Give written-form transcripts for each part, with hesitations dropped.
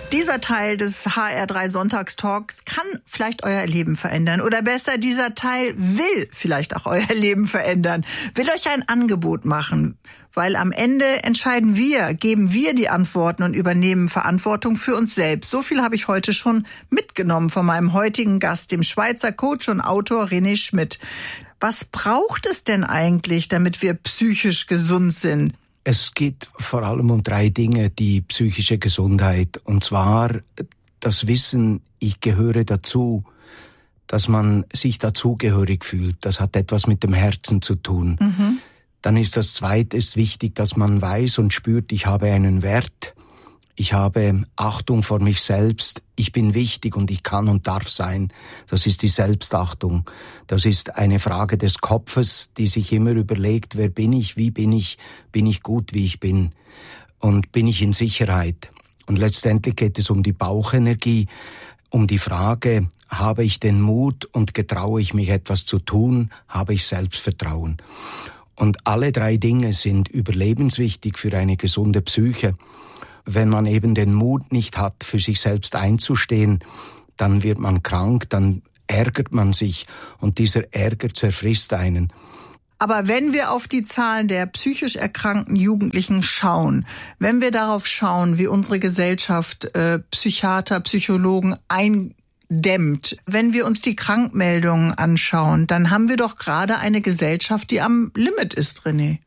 Dieser Teil des HR3 Sonntagstalks kann vielleicht euer Leben verändern. Oder besser, dieser Teil will vielleicht auch euer Leben verändern. Will euch ein Angebot machen. Weil am Ende entscheiden wir, geben wir die Antworten und übernehmen Verantwortung für uns selbst. So viel habe ich heute schon mitgenommen von meinem heutigen Gast, dem Schweizer Coach und Autor René Schmidt. Was braucht es denn eigentlich, damit wir psychisch gesund sind? Es geht vor allem um 3 Dinge, die psychische Gesundheit. Und zwar das Wissen, ich gehöre dazu, dass man sich dazugehörig fühlt. Das hat etwas mit dem Herzen zu tun. Mhm. Dann ist das Zweite wichtig, dass man weiß und spürt, ich habe einen Wert. Ich habe Achtung vor mich selbst. Ich bin wichtig und ich kann und darf sein. Das ist die Selbstachtung. Das ist eine Frage des Kopfes, die sich immer überlegt, wer bin ich, wie bin ich gut, wie ich bin und bin ich in Sicherheit. Und letztendlich geht es um die Bauchenergie, um die Frage, habe ich den Mut und getraue ich mich etwas zu tun, habe ich Selbstvertrauen. Und alle 3 Dinge sind überlebenswichtig für eine gesunde Psyche. Wenn man eben den Mut nicht hat, für sich selbst einzustehen, dann wird man krank, dann ärgert man sich und dieser Ärger zerfrisst einen. Aber wenn wir auf die Zahlen der psychisch erkrankten Jugendlichen schauen, wenn wir darauf schauen, wie unsere Gesellschaft Psychiater, Psychologen eindämmt, wenn wir uns die Krankmeldungen anschauen, dann haben wir doch gerade eine Gesellschaft, die am Limit ist, René.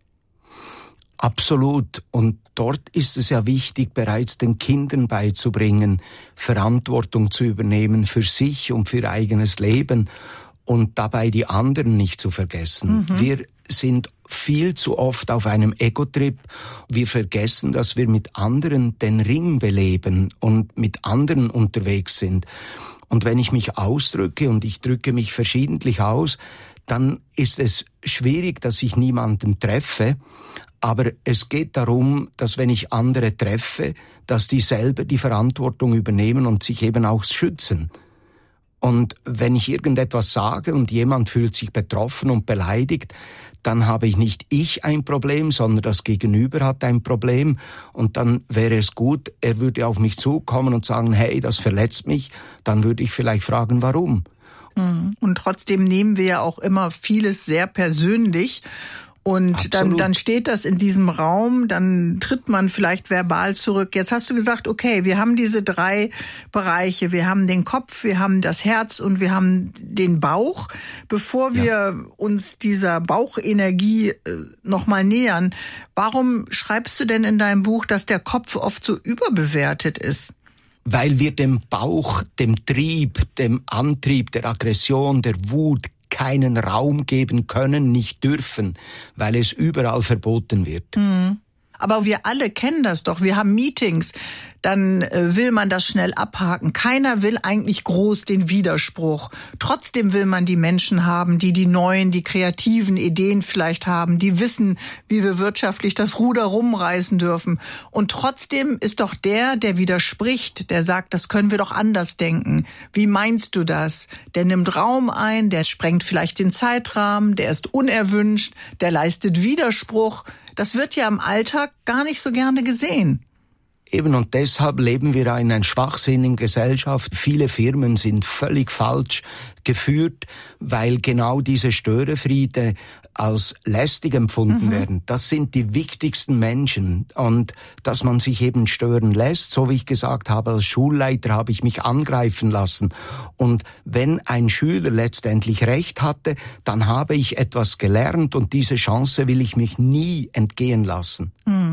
Absolut. Und dort ist es ja wichtig, bereits den Kindern beizubringen, Verantwortung zu übernehmen für sich und für eigenes Leben und dabei die anderen nicht zu vergessen. Mhm. Wir sind viel zu oft auf einem Ego-Trip. Wir vergessen, dass wir mit anderen den Ring beleben und mit anderen unterwegs sind. Und wenn ich mich ausdrücke, und ich drücke mich verschiedentlich aus, dann ist es schwierig, dass ich niemanden treffe. Aber es geht darum, dass wenn ich andere treffe, dass die selber die Verantwortung übernehmen und sich eben auch schützen. Und wenn ich irgendetwas sage und jemand fühlt sich betroffen und beleidigt, dann habe ich nicht ich ein Problem, sondern das Gegenüber hat ein Problem. Und dann wäre es gut, er würde auf mich zukommen und sagen, hey, das verletzt mich. Dann würde ich vielleicht fragen, warum? Und trotzdem nehmen wir ja auch immer vieles sehr persönlich. Und dann steht das in diesem Raum, dann tritt man vielleicht verbal zurück. Jetzt hast du gesagt, okay, wir haben diese 3 Bereiche. Wir haben den Kopf, wir haben das Herz und wir haben den Bauch. Bevor wir uns dieser Bauchenergie nochmal nähern, warum schreibst du denn in deinem Buch, dass der Kopf oft so überbewertet ist? Weil wir dem Bauch, dem Trieb, dem Antrieb, der Aggression, der Wut keinen Raum geben können, nicht dürfen, weil es überall verboten wird. Aber wir alle kennen das doch. Wir haben Meetings, dann will man das schnell abhaken. Keiner will eigentlich groß den Widerspruch. Trotzdem will man die Menschen haben, die neuen, die kreativen Ideen vielleicht haben, die wissen, wie wir wirtschaftlich das Ruder rumreißen dürfen. Und trotzdem ist doch der widerspricht, der sagt, das können wir doch anders denken. Wie meinst du das? Der nimmt Raum ein, der sprengt vielleicht den Zeitrahmen, der ist unerwünscht, der leistet Widerspruch. Das wird ja im Alltag gar nicht so gerne gesehen. Eben, und deshalb leben wir in einer schwachsinnigen Gesellschaft. Viele Firmen sind völlig falsch geführt, weil genau diese Störenfriede als lästig empfunden werden. Das sind die wichtigsten Menschen. Und dass man sich eben stören lässt, so wie ich gesagt habe, als Schulleiter habe ich mich angreifen lassen. Und wenn ein Schüler letztendlich recht hatte, dann habe ich etwas gelernt und diese Chance will ich mich nie entgehen lassen.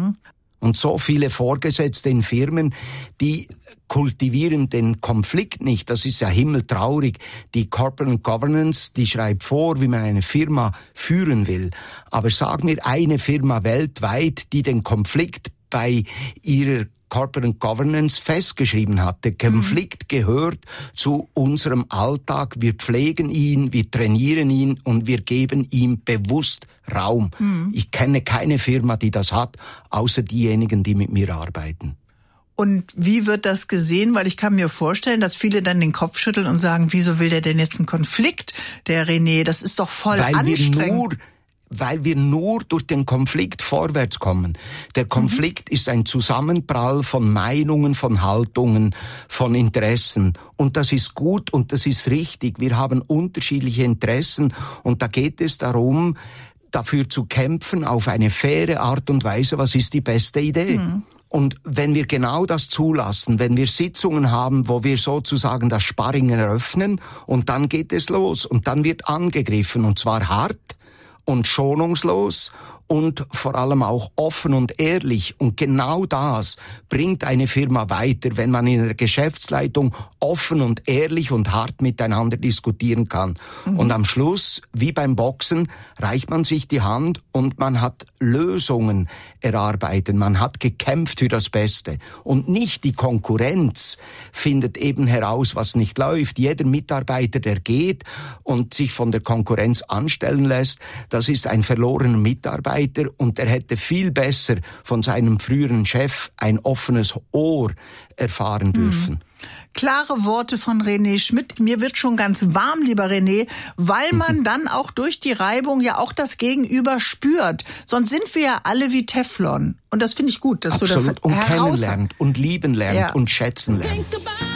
Und so viele Vorgesetzte in Firmen, die kultivieren den Konflikt nicht. Das ist ja himmeltraurig. Die Corporate Governance, die schreibt vor, wie man eine Firma führen will. Aber sag mir eine Firma weltweit, die den Konflikt bei ihrer Corporate Governance festgeschrieben hat. Der Konflikt gehört zu unserem Alltag. Wir pflegen ihn, wir trainieren ihn und wir geben ihm bewusst Raum. Ich kenne keine Firma, die das hat, außer diejenigen, die mit mir arbeiten. Und wie wird das gesehen? Weil ich kann mir vorstellen, dass viele dann den Kopf schütteln und sagen, wieso will der denn jetzt einen Konflikt, der René? Das ist doch voll anstrengend. weil wir nur durch den Konflikt vorwärts kommen. Der Konflikt ist ein Zusammenprall von Meinungen, von Haltungen, von Interessen. Und das ist gut und das ist richtig. Wir haben unterschiedliche Interessen und da geht es darum, dafür zu kämpfen auf eine faire Art und Weise, was ist die beste Idee. Und wenn wir genau das zulassen, wenn wir Sitzungen haben, wo wir sozusagen das Sparring eröffnen und dann geht es los und dann wird angegriffen und zwar hart und schonungslos und vor allem auch offen und ehrlich. Und genau das bringt eine Firma weiter, wenn man in der Geschäftsleitung offen und ehrlich und hart miteinander diskutieren kann. Und am Schluss, wie beim Boxen, reicht man sich die Hand und man hat Lösungen erarbeitet. Man hat gekämpft für das Beste. Und nicht die Konkurrenz findet eben heraus, was nicht läuft. Jeder Mitarbeiter, der geht und sich von der Konkurrenz anstellen lässt, das ist ein verlorener Mitarbeiter und der hätte viel besser von seinem früheren Chef ein offenes Ohr erfahren dürfen. Klare Worte von René Schmidt. Mir wird schon ganz warm, lieber René, weil man dann auch durch die Reibung ja auch das Gegenüber spürt. Sonst sind wir ja alle wie Teflon. Und das finde ich gut, dass Absolut. du das und kennenlernt und lieben lernt und schätzen lernt.